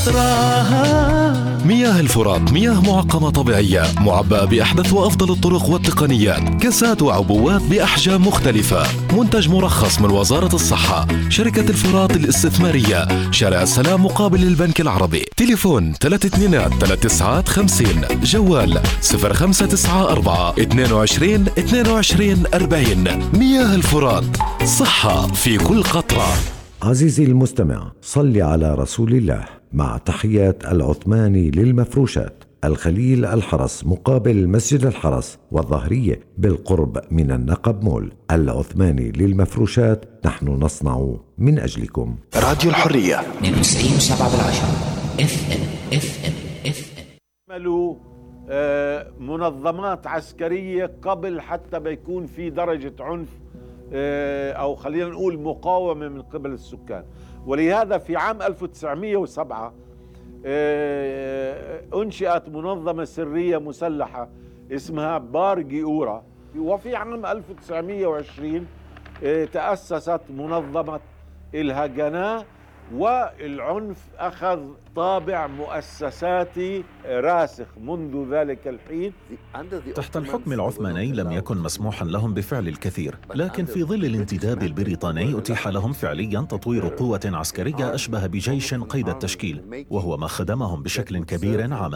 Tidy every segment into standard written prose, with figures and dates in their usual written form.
مياه الفرات مياه معقمة طبيعية معبأة بأحدث وأفضل الطرق والتقنيات، كاسات وعبوات بأحجام مختلفة، منتج مرخص من وزارة الصحة. شركة الفرات الاستثمارية، شارع السلام مقابل البنك العربي. تليفون 323950، جوال 0594 22 22 40. مياه الفرات، صحة في كل قطرة. عزيزي المستمع، صل على رسول الله. مع تحيات العثماني للمفروشات، الخليل الحرس مقابل مسجد الحرس والظهرية بالقرب من النقب مول. العثماني للمفروشات، نحن نصنع من أجلكم. راديو الحرية 92.7 FM. عملوا منظمات عسكرية قبل حتى بيكون في درجة عنف أو خلينا نقول مقاومة من قبل السكان. ولهذا في عام 1907 أنشئت منظمة سرية مسلحة اسمها بار جيورا. وفي عام 1920 تأسست منظمة الهجناء، والعنف أخذ طابع مؤسساتي راسخ منذ ذلك الحين. تحت الحكم العثماني لم يكن مسموحا لهم بفعل الكثير، لكن في ظل الانتداب البريطاني أتيح لهم فعليا تطوير قوة عسكرية أشبه بجيش قيد التشكيل، وهو ما خدمهم بشكل كبير عام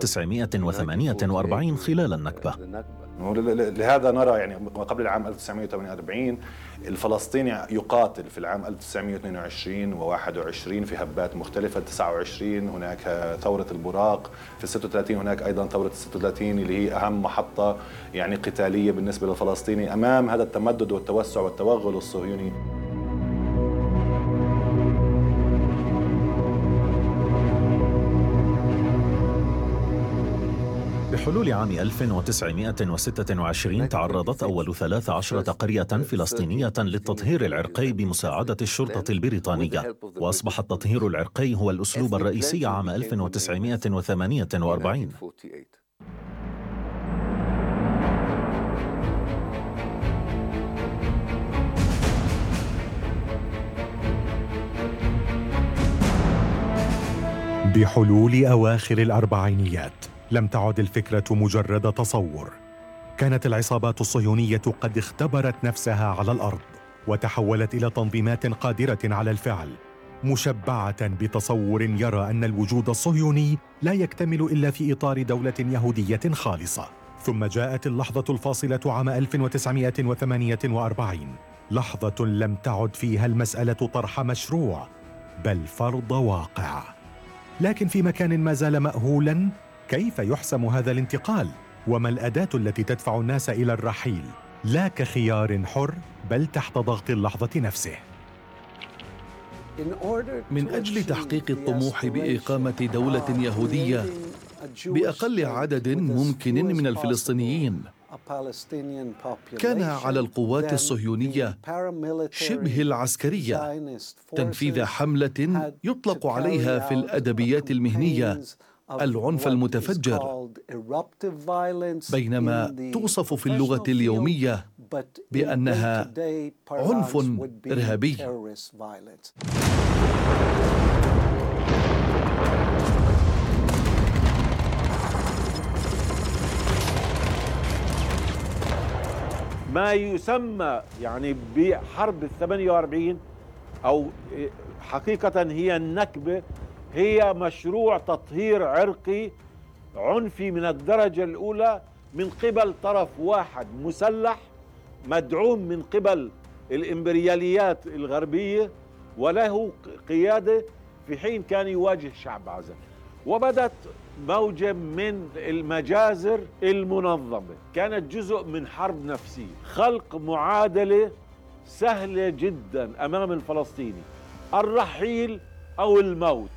1948 خلال النكبة. لهذا نرى يعني قبل العام 1948 الفلسطيني يقاتل في العام 1922 و21 في هبات مختلفة. 29 هناك ثورة البراق، في 36 هناك أيضا ثورة 36 اللي هي أهم محطة يعني قتالية بالنسبة للفلسطيني أمام هذا التمدد والتوسع والتوغل الصهيوني. بحلول عام 1926 تعرضت أول 13 قرية فلسطينية للتطهير العرقي بمساعدة الشرطة البريطانية، وأصبح التطهير العرقي هو الأسلوب الرئيسي عام 1948. بحلول أواخر الأربعينيات لم تعد الفكرة مجرد تصور. كانت العصابات الصهيونية قد اختبرت نفسها على الأرض، وتحولت إلى تنظيمات قادرة على الفعل، مشبعة بتصور يرى أن الوجود الصهيوني لا يكتمل إلا في إطار دولة يهودية خالصة. ثم جاءت اللحظة الفاصلة عام 1948، لحظة لم تعد فيها المسألة طرح مشروع بل فرض واقع. لكن في مكان ما زال مأهولاً، كيف يحسم هذا الانتقال؟ وما الأداة التي تدفع الناس إلى الرحيل، لا كخيار حر بل تحت ضغط اللحظة نفسه؟ من أجل تحقيق الطموح بإقامة دولة يهودية بأقل عدد ممكن من الفلسطينيين، كان على القوات الصهيونية شبه العسكرية تنفيذ حملة يطلق عليها في الأدبيات المهنية العنف المتفجر، بينما توصف في اللغة اليومية بأنها عنف إرهابي. ما يسمى يعني بحرب 48 أو حقيقة هي النكبة، هي مشروع تطهير عرقي عنفي من الدرجة الأولى من قبل طرف واحد مسلح مدعوم من قبل الإمبرياليات الغربية وله قيادة، في حين كان يواجه شعب عزل. وبدت موجة من المجازر المنظمة، كانت جزء من حرب نفسية، خلق معادلة سهلة جدا أمام الفلسطيني: الرحيل أو الموت.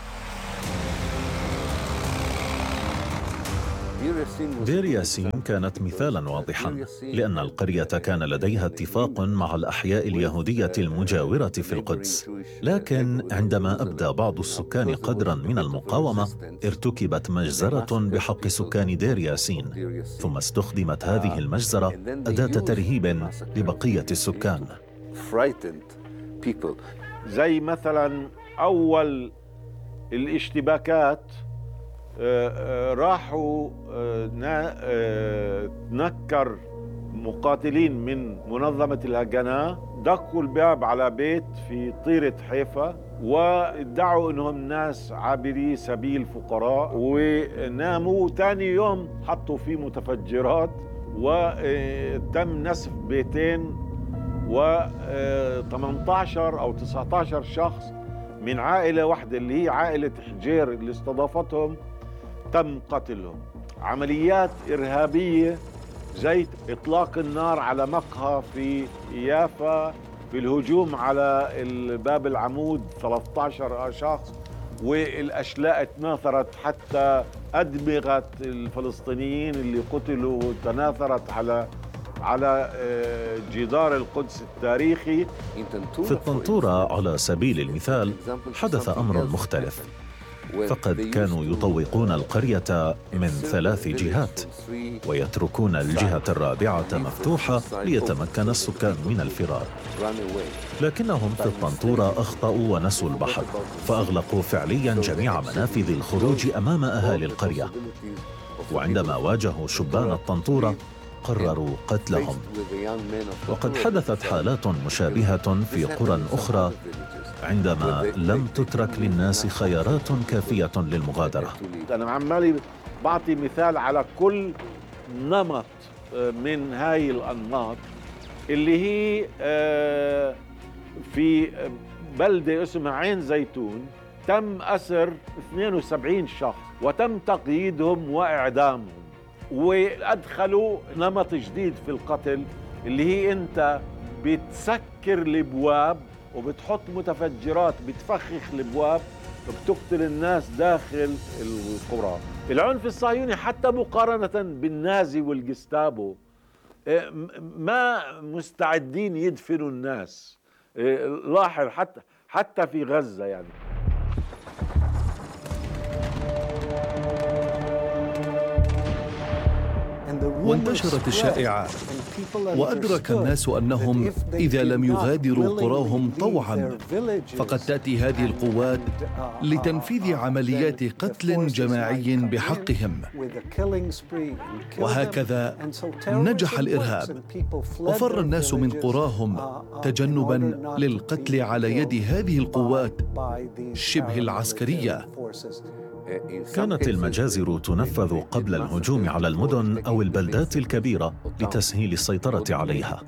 دير ياسين كانت مثالا واضحا، لأن القرية كان لديها اتفاق مع الأحياء اليهودية المجاورة في القدس، لكن عندما أبدى بعض السكان قدرا من المقاومة ارتكبت مجزرة بحق سكان دير ياسين، ثم استخدمت هذه المجزرة أداة ترهيب لبقية السكان. زي مثلا أول الاشتباكات راحوا نكر مقاتلين من منظمة الهجناء، دقوا الباب على بيت في طيرة حيفا وادعوا انهم ناس عابري سبيل فقراء، وناموا تاني يوم حطوا فيه متفجرات وتم نسف بيتين، و18 أو 19 شخص من عائلة واحدة اللي هي عائلة حجير اللي استضافتهم تم قتلهم. عمليات إرهابية زي إطلاق النار على مقهى في يافا، في الهجوم على باب العمود 13 شخص، والأشلاء تناثرت حتى أدمغت الفلسطينيين اللي قتلوا وتناثرت على جدار القدس التاريخي. في الطنطورة على سبيل المثال حدث أمر مختلف، فقد كانوا يطوقون القرية من 3 جهات ويتركون الجهة الرابعة مفتوحة ليتمكن السكان من الفرار، لكنهم في الطنطورة أخطأوا ونسوا البحر، فأغلقوا فعليا جميع منافذ الخروج أمام أهالي القرية، وعندما واجهوا شبان الطنطورة قرروا قتلهم. وقد حدثت حالات مشابهة في قرى أخرى عندما لم تترك للناس خيارات كافية للمغادرة. أنا عمالي بعطي مثال على كل نمط من هاي الأنماط اللي هي في بلدة اسمها عين زيتون تم أسر 72 شخص وتم تقييدهم وإعدامهم، وأدخلوا نمط جديد في القتل اللي هي أنت بتسكر الابواب وبتحط متفجرات بتفخخ الابواب وبتقتل الناس داخل القرى. العنف الصهيوني حتى مقارنة بالنازي والجستابو ما مستعدين يدفنوا الناس. لاحظ حتى في غزة يعني. وانتشرت الشائعات، وأدرك الناس أنهم إذا لم يغادروا قراهم طوعا فقد تأتي هذه القوات لتنفيذ عمليات قتل جماعي بحقهم. وهكذا نجح الإرهاب وفر الناس من قراهم تجنبا للقتل على يد هذه القوات شبه العسكرية. كانت المجازر تنفذ قبل الهجوم على المدن أو البلدات الكبيرة لتسهيل السيطرة عليها.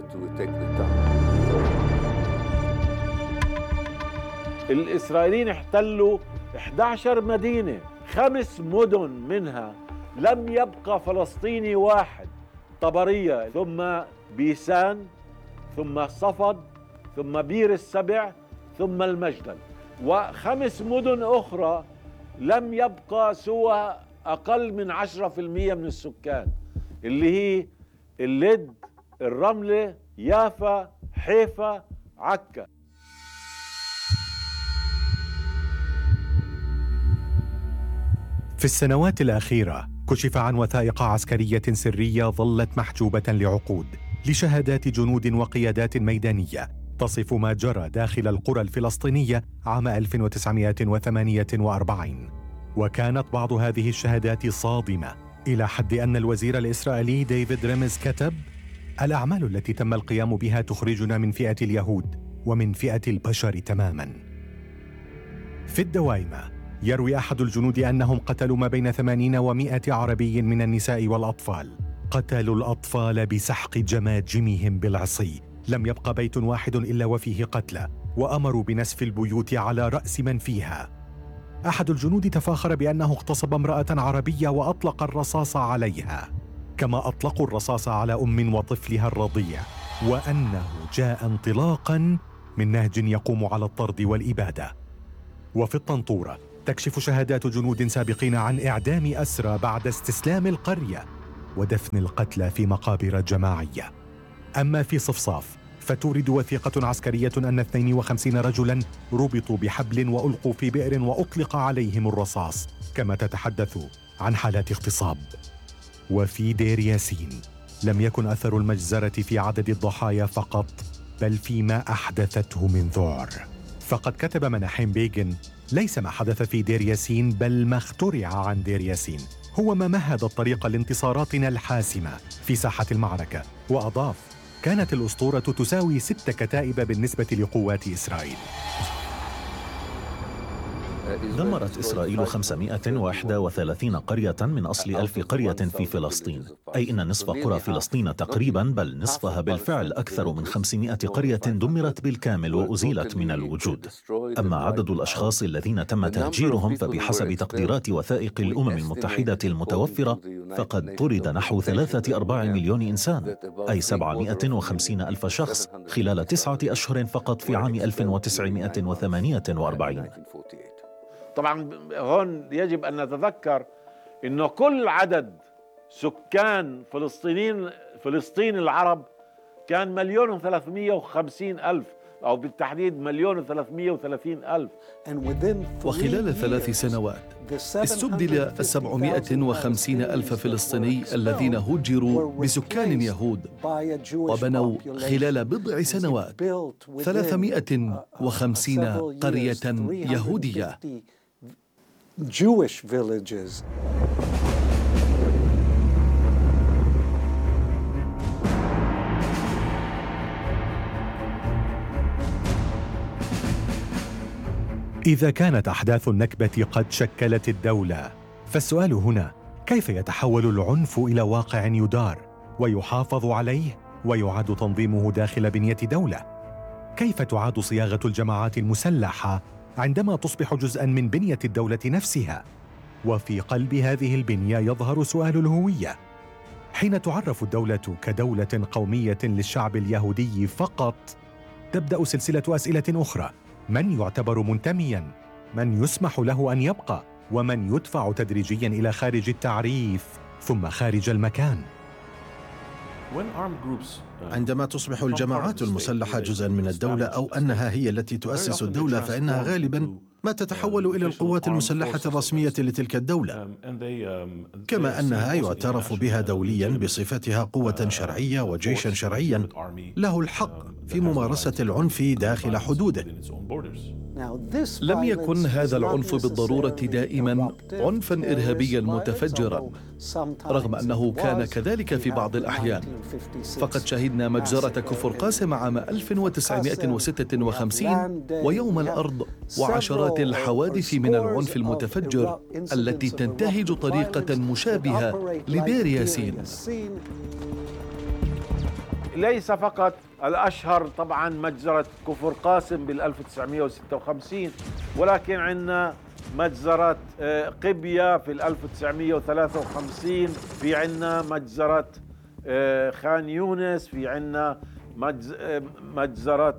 الإسرائيليين احتلوا 11 مدينة، 5 مدن منها لم يبقى فلسطيني واحد. طبرية، ثم بيسان، ثم صفد، ثم بير السبع، ثم المجدل، و5 مدن أخرى لم يبقى سوى أقل من 10% من السكان، اللي هي اللد، الرملة، يافا، حيفا، عكا. في السنوات الأخيرة كشف عن وثائق عسكرية سرية ظلت محجوبة لعقود لشهادات جنود وقيادات ميدانية تصف ما جرى داخل القرى الفلسطينية عام 1948. وكانت بعض هذه الشهادات صادمة إلى حد أن الوزير الإسرائيلي ديفيد ريمز كتب: الأعمال التي تم القيام بها تخرجنا من فئة اليهود ومن فئة البشر تماماً. في الدوايمة يروي أحد الجنود أنهم قتلوا ما بين 80 و100 عربي من النساء والأطفال. قتلوا الأطفال بسحق جماجمهم بالعصي، لم يبق بيت واحد إلا وفيه قتلى، وأمروا بنسف البيوت على رأس من فيها. أحد الجنود تفاخر بأنه اغتصب امرأة عربية وأطلق الرصاص عليها، كما أطلقوا الرصاص على أم وطفلها الرضيع، وأنه جاء انطلاقاً من نهج يقوم على الطرد والإبادة. وفي الطنطورة تكشف شهادات جنود سابقين عن إعدام أسرى بعد استسلام القرية ودفن القتلى في مقابر جماعية. أما في صفصاف فتورد وثيقة عسكرية أن 52 رجلاً ربطوا بحبل وألقوا في بئر وأطلق عليهم الرصاص، كما تتحدث عن حالات اغتصاب. وفي دير ياسين لم يكن أثر المجزرة في عدد الضحايا فقط، بل فيما أحدثته من ذعر. فقد كتب مناحيم بيغن ليس ما حدث في دير ياسين بل ما اخترع عن دير ياسين هو ما مهد الطريق لانتصاراتنا الحاسمة في ساحة المعركة. وأضاف: كانت الأسطورة تساوي 6 كتائب بالنسبة لقوات إسرائيل. دمرت إسرائيل 531 قرية من أصل 1000 قرية في فلسطين، أي أن نصف قرى فلسطين تقريبا، بل نصفها بالفعل، أكثر من 500 قرية دمرت بالكامل وأزيلت من الوجود. أما عدد الأشخاص الذين تم تهجيرهم فبحسب تقديرات وثائق الأمم المتحدة المتوفرة فقد طرد نحو 3/4 مليون إنسان، أي 750 ألف شخص خلال 9 أشهر فقط في عام 1948. طبعا هون يجب أن نتذكر أنه كل عدد سكان فلسطين العرب كان 1,350,000 أو بالتحديد 1,330,000. وخلال 3 سنوات استبدل 750,000 فلسطيني الذين هجروا بسكان يهود، وبنوا خلال بضع سنوات 350 قرية يهودية. Jewish villages. إذا كانت أحداث النكبة قد شكلت الدولة، فالسؤال هنا: كيف يتحول العنف إلى واقع يدار ويحافظ عليه ويعاد تنظيمه داخل بنية دولة؟ كيف تعاد صياغة الجماعات المسلحة عندما تصبح جزءاً من بنية الدولة نفسها؟ وفي قلب هذه البنية يظهر سؤال الهوية. حين تعرف الدولة كدولة قومية للشعب اليهودي فقط، تبدأ سلسلة أسئلة أخرى: من يعتبر منتمياً؟ من يسمح له أن يبقى؟ ومن يدفع تدريجياً إلى خارج التعريف ثم خارج المكان؟ عندما تصبح الجماعات المسلحة جزءاً من الدولة أو أنها هي التي تؤسس الدولة، فإنها غالباً ما تتحول إلى القوات المسلحة الرسمية لتلك الدولة، كما أنها يعترف بها دولياً بصفتها قوة شرعية وجيشاً شرعياً له الحق في ممارسة العنف داخل حدوده. لم يكن هذا العنف بالضرورة دائما عنفا إرهابيا متفجرا، رغم أنه كان كذلك في بعض الأحيان. فقد شهدنا مجزرة كفر قاسم عام 1956 ويوم الأرض وعشرات الحوادث من العنف المتفجر التي تنتهج طريقة مشابهة لدير ياسين. ليس فقط الأشهر طبعا مجزرة كفر قاسم بال1956، ولكن عندنا مجزرة قبية في 1953، في عندنا مجزرة خان يونس، في عندنا مجزرة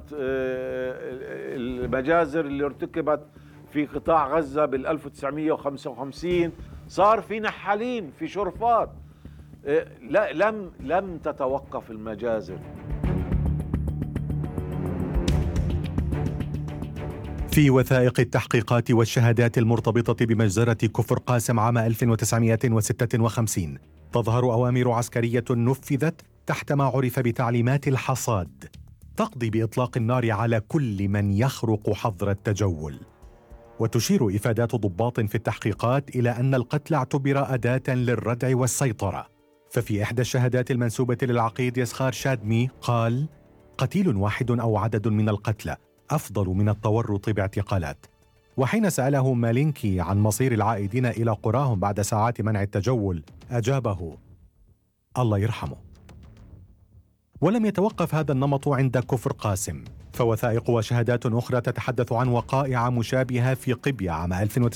المجازر اللي ارتكبت في قطاع غزة بال1955. صار في نحالين في شرفات. لا لم تتوقف المجازر. في وثائق التحقيقات والشهادات المرتبطة بمجزرة كفر قاسم عام 1956 تظهر أوامر عسكرية نفذت تحت ما عرف بتعليمات الحصاد، تقضي بإطلاق النار على كل من يخرق حظر التجول. وتشير إفادات ضباط في التحقيقات إلى أن القتل اعتبر أداة للردع والسيطرة. ففي إحدى الشهادات المنسوبة للعقيد يسخار شادمي قال: قتيل واحد أو عدد من القتلى أفضل من التورط باعتقالات. وحين سأله مالينكي عن مصير العائدين إلى قراهم بعد ساعات منع التجول، أجابه: الله يرحمه. ولم يتوقف هذا النمط عند كفر قاسم، فوثائق وشهادات أخرى تتحدث عن وقائع مشابهة في قبية عام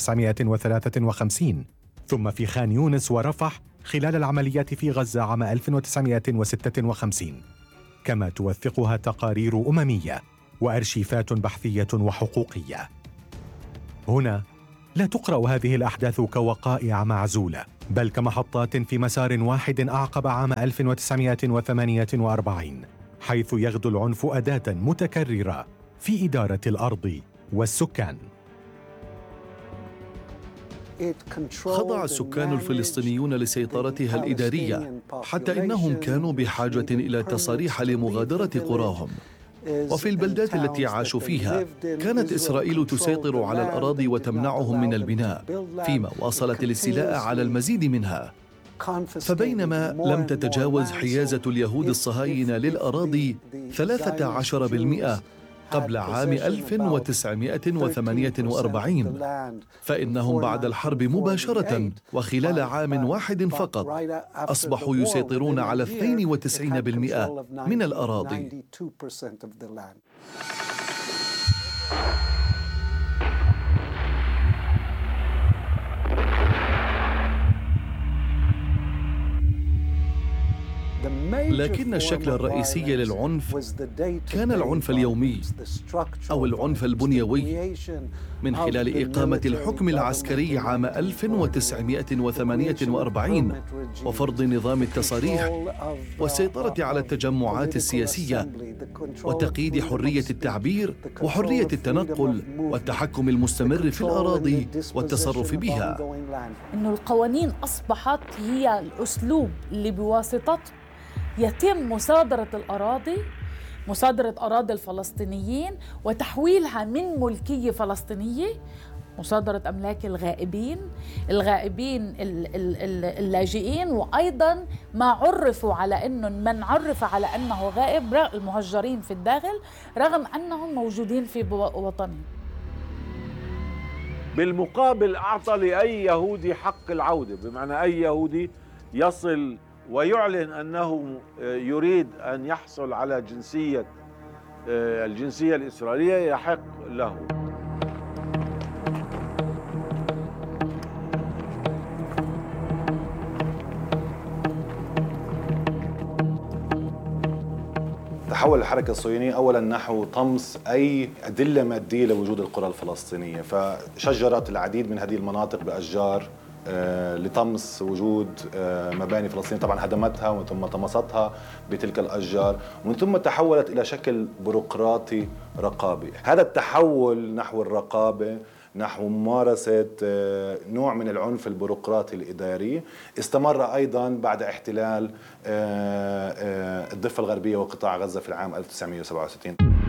1953، ثم في خان يونس ورفح خلال العمليات في غزة عام 1956، كما توثقها تقارير أممية وأرشيفات بحثية وحقوقية. هنا لا تقرأ هذه الأحداث كوقائع معزولة، بل كمحطات في مسار واحد أعقب عام 1948، حيث يغدو العنف أداة متكررة في إدارة الأرض والسكان. خضع السكان الفلسطينيون لسيطرتها الإدارية، حتى إنهم كانوا بحاجة إلى تصاريح لمغادرة قراهم. وفي البلدات التي عاشوا فيها كانت إسرائيل تسيطر على الأراضي وتمنعهم من البناء، فيما واصلت الاستيلاء على المزيد منها. فبينما لم تتجاوز حيازة اليهود الصهاينة للأراضي 13% قبل عام 1948، فإنهم بعد الحرب مباشرة وخلال عام واحد فقط أصبحوا يسيطرون على 92% من الأراضي. لكن الشكل الرئيسي للعنف كان العنف اليومي أو العنف البنيوي من خلال إقامة الحكم العسكري عام 1948 وفرض نظام التصاريح والسيطرة على التجمعات السياسية وتقييد حرية التعبير وحرية التنقل والتحكم المستمر في الأراضي والتصرف بها. إنه القوانين أصبحت هي الأسلوب اللي بواسطته يتم مصادرة أراضي الفلسطينيين وتحويلها من ملكية فلسطينية، مصادرة أملاك الغائبين اللاجئين، وأيضا من عرف على أنه غائب المهجرين في الداخل رغم أنهم موجودين في وطنهم. بالمقابل أعطى لأي يهودي حق العودة، بمعنى أي يهودي يصل ويعلن أنه يريد أن يحصل على الجنسية الإسرائيلية يحق له. تحول الحركة الصهيونية أولا نحو طمس أي أدلة مادية لوجود القرى الفلسطينية، فشجرت العديد من هذه المناطق بأشجار لطمس وجود مباني فلسطينية، طبعا هدمتها وثم طمستها بتلك الأشجار، ومن ثم تحولت إلى شكل بيروقراطي رقابي. هذا التحول نحو الرقابة، نحو ممارسة نوع من العنف البيروقراطي الإداري استمر أيضا بعد احتلال الضفة الغربية وقطاع غزة في العام 1967.